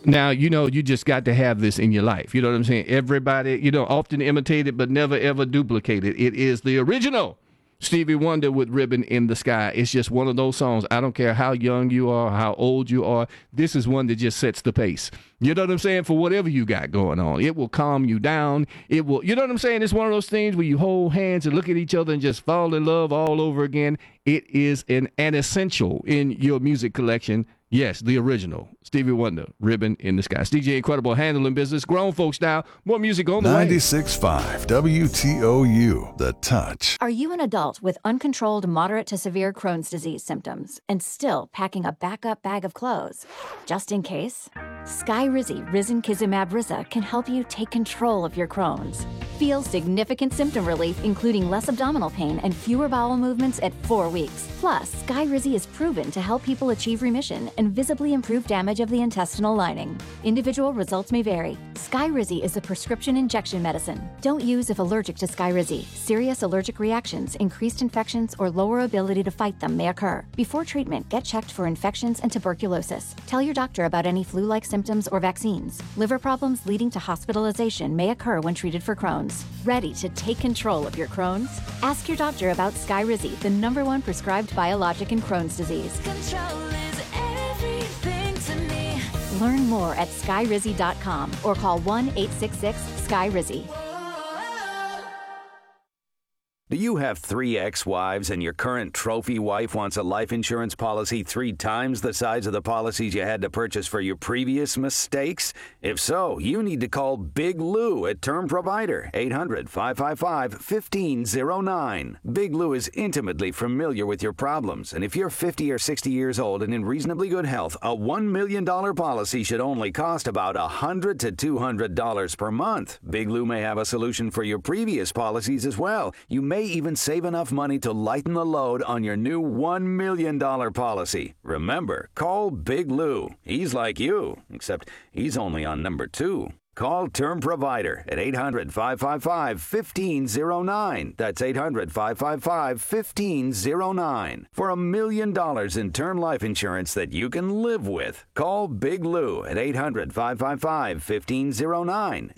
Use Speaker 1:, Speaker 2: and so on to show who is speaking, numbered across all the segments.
Speaker 1: Now, you just got to have this in your life. You know what I'm saying? Everybody, often imitated but never, ever duplicated. It is the original Stevie Wonder with Ribbon in the Sky. It's just one of those songs. I don't care how young you are, how old you are. This is one that just sets the pace. You know what I'm saying? For whatever you got going on. It will calm you down. It will, you know what I'm saying? It's one of those things where you hold hands and look at each other and just fall in love all over again. It is an essential in your music collection. Yes, the original Stevie Wonder, Ribbon in the Sky. It's DJ Incredible, handling business, grown folks style. More music on the way.
Speaker 2: 96.5 WTOU, The Touch.
Speaker 3: Are you an adult with uncontrolled moderate to severe Crohn's disease symptoms and still packing a backup bag of clothes? Just in case? Skyrizi Risankizumab Riza can help you take control of your Crohn's. Feel significant symptom relief, including less abdominal pain and fewer bowel movements at 4 weeks. Plus, Skyrizi is proven to help people achieve remission and visibly improve damage of the intestinal lining. Individual results may vary. Skyrizi is a prescription injection medicine. Don't use if allergic to Skyrizi. Serious allergic reactions, increased infections, or lower ability to fight them may occur. Before treatment, get checked for infections and tuberculosis. Tell your doctor about any flu-like symptoms or vaccines. Liver problems leading to hospitalization may occur when treated for Crohn's. Ready to take control of your Crohn's? Ask your doctor about Skyrizi, the #1 prescribed biologic in Crohn's disease.
Speaker 4: Control is everything to me.
Speaker 3: Learn more at skyrizi.com or call 1-866-SKYRIZI.
Speaker 5: Do you have 3 ex-wives and your current trophy wife wants a life insurance policy 3 times the size of the policies you had to purchase for your previous mistakes? If so, you need to call Big Lou at Term Provider, 800-555-1509. Big Lou is intimately familiar with your problems, and if you're 50 or 60 years old and in reasonably good health, a $1 million policy should only cost about $100 to $200 per month. Big Lou may have a solution for your previous policies as well. You may even save enough money to lighten the load on your new $1 million policy. Remember, call Big Lou. He's like you, except he's only on number 2. Call Term Provider at 800-555-1509. That's 800-555-1509. For $1 million in term life insurance that you can live with. Call Big Lou at 800-555-1509.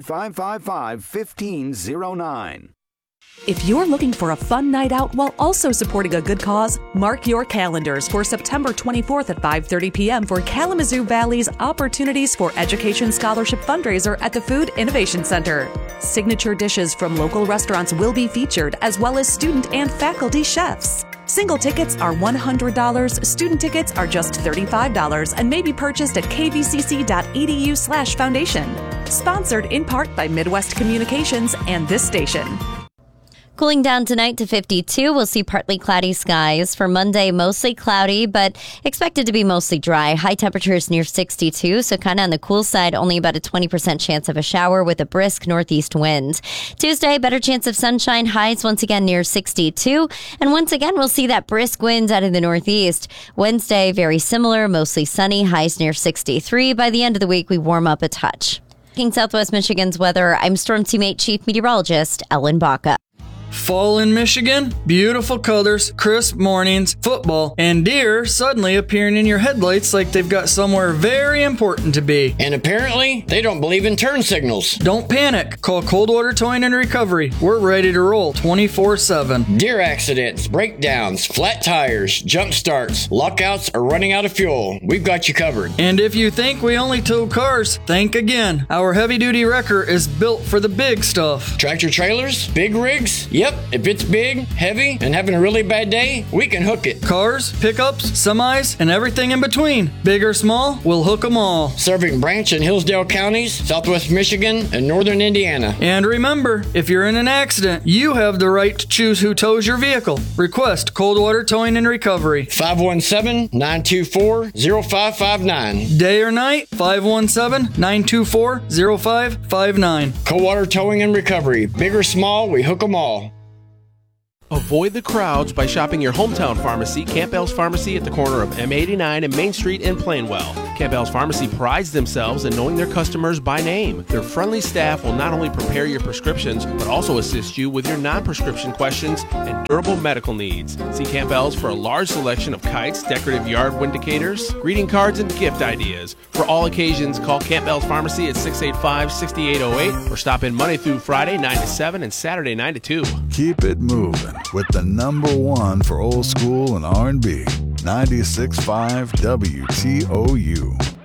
Speaker 5: 800-555-1509.
Speaker 6: If you're looking for a fun night out while also supporting a good cause, mark your calendars for September 24th at 5:30 p.m. for Kalamazoo Valley's Opportunities for Education Scholarship fundraiser at the Food Innovation Center. Signature dishes from local restaurants will be featured, as well as student and faculty chefs. Single tickets are $100, student tickets are just $35, and may be purchased at kvcc.edu/foundation. Sponsored in part by Midwest Communications and this station.
Speaker 7: Cooling down tonight to 52. We'll see partly cloudy skies. For Monday, mostly cloudy, but expected to be mostly dry. High temperatures near 62, so kind of on the cool side, only about a 20% chance of a shower with a brisk northeast wind. Tuesday, better chance of sunshine. Highs once again near 62. And once again, we'll see that brisk wind out of the northeast. Wednesday, very similar, mostly sunny. Highs near 63. By the end of the week, we warm up a touch. King Southwest Michigan's weather, I'm Storm Teammate Chief Meteorologist Ellen Baca.
Speaker 8: Fall in Michigan, beautiful colors, crisp mornings, football, and deer suddenly appearing in your headlights like they've got somewhere very important to be.
Speaker 9: And apparently, they don't believe in turn signals.
Speaker 8: Don't panic. Call Coldwater Towing and Recovery. We're ready to roll 24/7.
Speaker 9: Deer accidents, breakdowns, flat tires, jump starts, lockouts, or running out of fuel. We've got you covered.
Speaker 8: And if you think we only tow cars, think again. Our heavy-duty wrecker is built for the big stuff.
Speaker 9: Tractor trailers? Big rigs? Yep, if it's big, heavy, and having a really bad day, we can hook it.
Speaker 8: Cars, pickups, semis, and everything in between. Big or small, we'll hook them all.
Speaker 9: Serving Branch and Hillsdale counties, Southwest Michigan, and Northern Indiana.
Speaker 8: And remember, if you're in an accident, you have the right to choose who tows your vehicle. Request Coldwater Towing and Recovery.
Speaker 9: 517-924-0559.
Speaker 8: Day or night, 517-924-0559.
Speaker 9: Coldwater Towing and Recovery. Big or small, we hook them all.
Speaker 10: Avoid the crowds by shopping your hometown pharmacy, Campbell's Pharmacy at the corner of M89 and Main Street in Plainwell. Campbell's Pharmacy prides themselves in knowing their customers by name. Their friendly staff will not only prepare your prescriptions, but also assist you with your non-prescription questions and durable medical needs. See Campbell's for a large selection of kites, decorative yard windicators, greeting cards, and gift ideas. For all occasions, call Campbell's Pharmacy at 685-6808 or stop in Monday through Friday 9 to 7 and Saturday 9 to 2.
Speaker 2: Keep it moving with the number one for old school and R&B. 96.5 WTOU.